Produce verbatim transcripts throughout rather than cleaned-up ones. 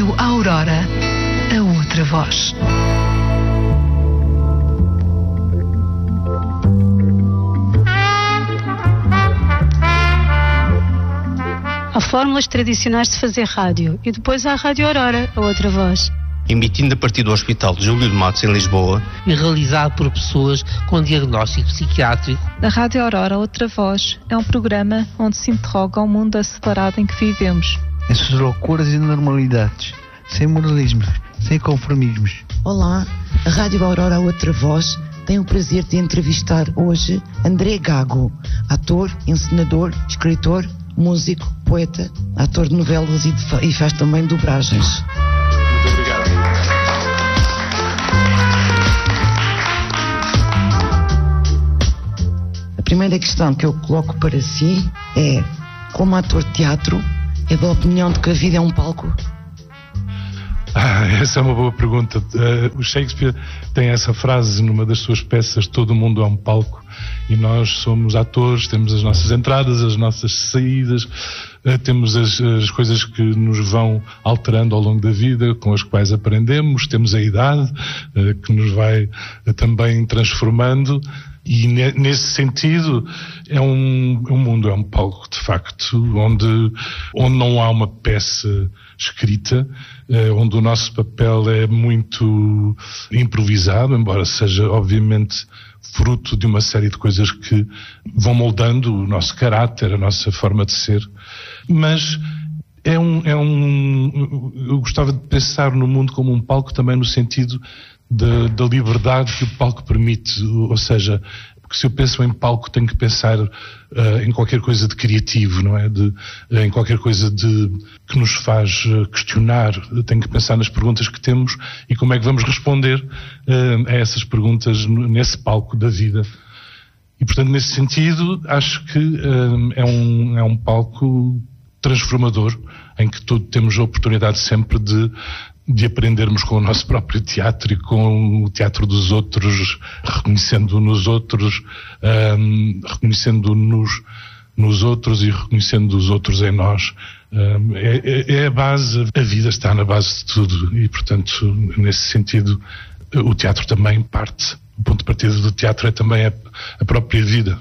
Rádio Aurora, a outra voz. Há fórmulas tradicionais de fazer rádio e depois há a Rádio Aurora, a outra voz. Emitindo a partir do Hospital de Júlio de Matos, em Lisboa. E realizado por pessoas com diagnóstico psiquiátrico. A Rádio Aurora, outra voz, é um programa onde se interroga o mundo acelerado em que vivemos. Essas loucuras e normalidades, sem moralismos, sem conformismos. Olá, a Rádio Aurora, outra voz, tem o prazer de entrevistar hoje André Gago, ator, encenador, escritor, músico, poeta, ator de novelas e, de fa- e faz também dobragens. Muito obrigado. A primeira questão que eu coloco para si é, como ator de teatro, é da opinião de que a vida é um palco? Ah, essa é uma boa pergunta. Uh, o Shakespeare tem essa frase numa das suas peças: todo mundo é um palco, e nós somos atores, temos as nossas entradas, as nossas saídas, uh, temos as, as coisas que nos vão alterando ao longo da vida, com as quais aprendemos, temos a idade uh, que nos vai uh, também transformando. E ne- nesse sentido é um, um mundo, é um palco de facto, onde, onde não há uma peça escrita, eh, onde o nosso papel é muito improvisado, embora seja obviamente fruto de uma série de coisas que vão moldando o nosso caráter, a nossa forma de ser, mas é um, é um, eu gostava de pensar no mundo como um palco também no sentido Da, da liberdade que o palco permite, ou seja, porque se eu penso em palco tenho que pensar uh, em qualquer coisa de criativo, não é? De, uh, em qualquer coisa de, que nos faz uh, questionar, tenho que pensar nas perguntas que temos e como é que vamos responder uh, a essas perguntas nesse palco da vida. E portanto, nesse sentido, acho que uh, é, um, é um palco transformador, em que tudo, temos a oportunidade sempre de de aprendermos com o nosso próprio teatro e com o teatro dos outros, reconhecendo nos outros, um, reconhecendo-nos nos outros e reconhecendo os outros em nós. Um, é, é a base, a vida está na base de tudo e, portanto, nesse sentido, o teatro também parte. O ponto de partida do teatro é também a, a própria vida.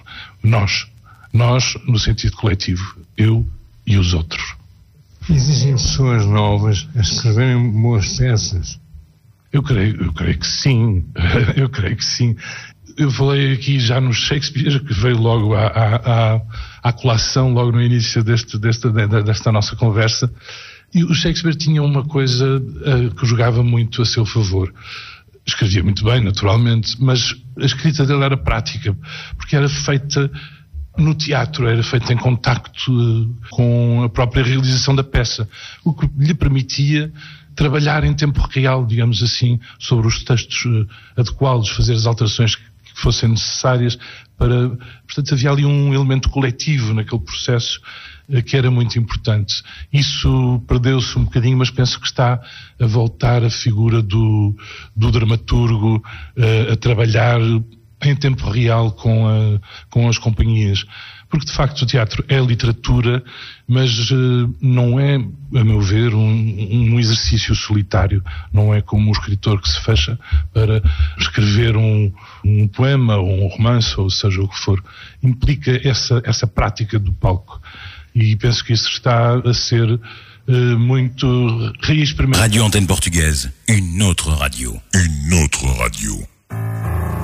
Nós, nós no sentido coletivo, eu e os outros. Existem pessoas novas a escreverem boas peças? Eu creio, eu creio que sim, eu creio que sim. Eu falei aqui já no Shakespeare, que veio logo à, à, à colação, logo no início deste, desta, desta nossa conversa, e o Shakespeare tinha uma coisa uh, que jogava muito a seu favor. Escrevia muito bem, naturalmente, mas a escrita dele era prática, porque era feita no teatro, era feito em contacto uh, com a própria realização da peça, o que lhe permitia trabalhar em tempo real, digamos assim, sobre os textos uh, adequados, fazer as alterações que, que fossem necessárias para... Portanto, havia ali um elemento coletivo naquele processo uh, que era muito importante. Isso perdeu-se um bocadinho, mas penso que está a voltar a figura do, do dramaturgo uh, a trabalhar em tempo real com, a, com as companhias. Porque, de facto, o teatro é literatura, mas uh, não é, a meu ver, um, um exercício solitário. Não é como um escritor que se fecha para escrever um, um poema ou um romance, ou seja o que for. Implica essa, essa prática do palco. E penso que isso está a ser uh, muito reexperimentado. Radio Antenne Portugaise, une autre radio. Une autre radio.